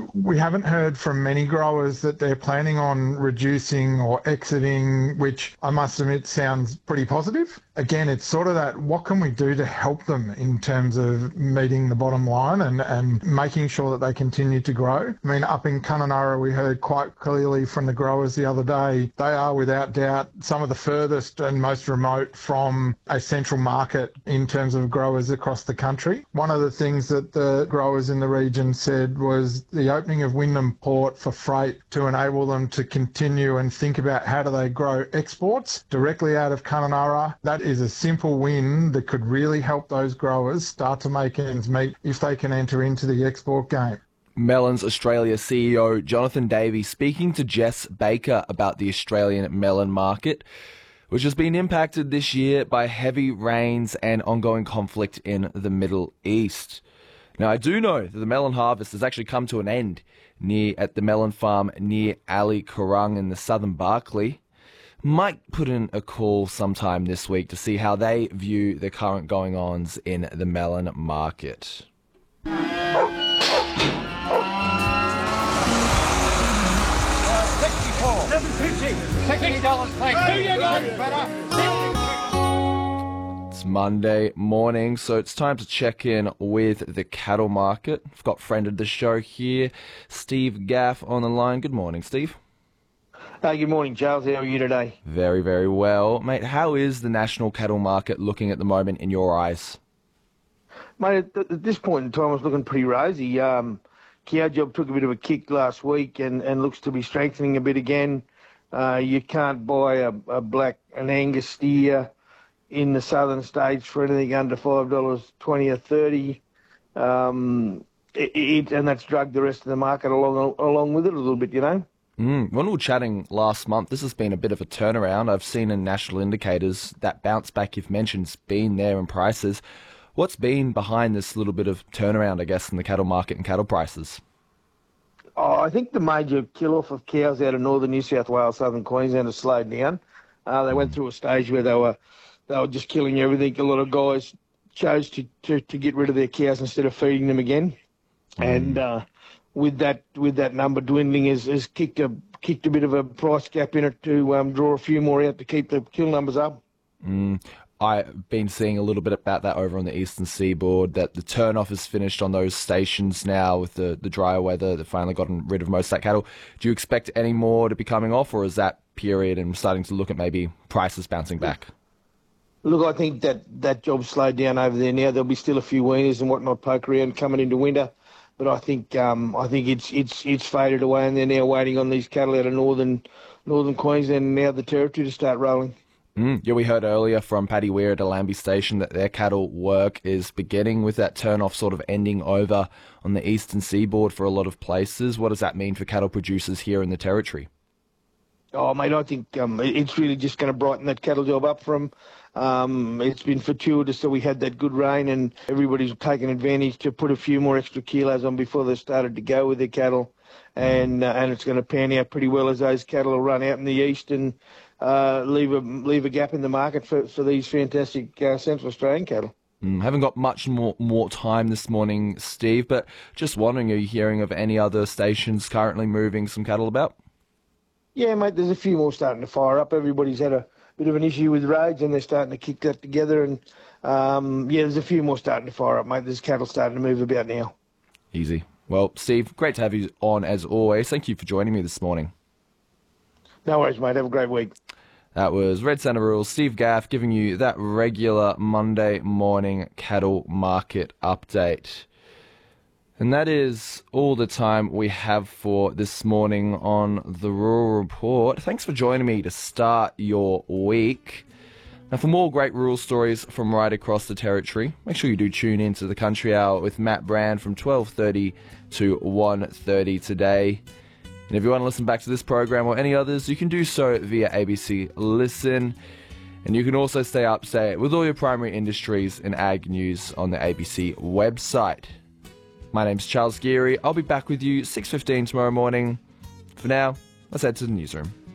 we haven't heard from many growers that they're planning on reducing or exiting, which I must admit sounds pretty positive. Again, it's sort of that, what can we do to help them in terms of meeting the bottom line and making sure that they continue to grow? I mean, up in Kununurra, we heard quite clearly from the growers the other day, they are without doubt some of the furthest and most remote from a central market in terms of growers across the country. One of the things that the growers in the region said was the opening of Wyndham Port for freight to enable them to continue and think about how do they grow exports directly out of Kununurra. That is a simple win that could really help those growers start to make ends meet if they can enter into the export game. Melons Australia CEO Jonathan Davey speaking to Jess Baker about the Australian melon market, which has been impacted this year by heavy rains and ongoing conflict in the Middle East. Now, I do know that the melon harvest has actually come to an end at the melon farm near Ali Kurrung in the southern Barkly. Might put in a call sometime this week to see how they view the current going-ons in the melon market. It's Monday morning, so it's time to check in with the cattle market. I've got friend of the show here, Steve Gaff, on the line. Good morning, Steve. Good morning, Charles. How are you today? Very, very well. Mate, how is the national cattle market looking at the moment in your eyes? Mate, at this point in time, it's looking pretty rosy. Cow job took a bit of a kick last week and looks to be strengthening a bit again. You can't buy an Angus steer in the southern states for anything under $5.20 or $30. And that's dragged the rest of the market along with it a little bit, you know. When we were chatting last month, this has been a bit of a turnaround. I've seen in national indicators that bounce back you've mentioned's been there in prices. What's been behind this little bit of turnaround, I guess, in the cattle market and cattle prices? Oh, I think the major kill-off of cows out of northern New South Wales, southern Queensland has slowed down. They went through a stage where they were just killing everything. A lot of guys chose to get rid of their cows instead of feeding them again. And with that number dwindling, has kicked a bit of a price gap in it to draw a few more out to keep the kill numbers up. I've been seeing a little bit about that over on the eastern seaboard, that the turn-off is finished on those stations now with the drier weather. They've finally gotten rid of most of that cattle. Do you expect any more to be coming off, or is that period and starting to look at maybe prices bouncing back? Look, I think that job's slowed down over there now. There'll be still a few weaners and whatnot poke around coming into winter. But I think it's faded away, and they're now waiting on these cattle out of northern Queensland and now the Territory to start rolling. Yeah, we heard earlier from Paddy Weir at Allambie Station that their cattle work is beginning with that turn-off sort of ending over on the eastern seaboard for a lot of places. What does that mean for cattle producers here in the Territory? Oh, mate, I think it's really just going to brighten that cattle job up for them. It's been fortuitous that we had that good rain, and everybody's taken advantage to put a few more extra kilos on before they started to go with their cattle. And it's going to pan out pretty well as those cattle will run out in the east and leave a gap in the market for these fantastic Central Australian cattle. Haven't got much more time this morning, Steve, but just wondering, are you hearing of any other stations currently moving some cattle about? Yeah, mate, there's a few more starting to fire up. Everybody's had a bit of an issue with roads, and they're starting to kick that together. And, there's a few more starting to fire up, mate. There's cattle starting to move about now. Easy. Well, Steve, great to have you on as always. Thank you for joining me this morning. No worries, mate. Have a great week. That was Red Centre Rules, Steve Gaff, giving you that regular Monday morning cattle market update. And that is all the time we have for this morning on the Rural Report. Thanks for joining me to start your week. Now, for more great rural stories from right across the Territory, make sure you do tune in to the Country Hour with Matt Brand from 12:30 to 1:30 today. And if you want to listen back to this program or any others, you can do so via ABC Listen. And you can also stay up to date with all your primary industries and ag news on the ABC website. My name's Charles Geary. I'll be back with you 6:15 tomorrow morning. For now, let's head to the newsroom.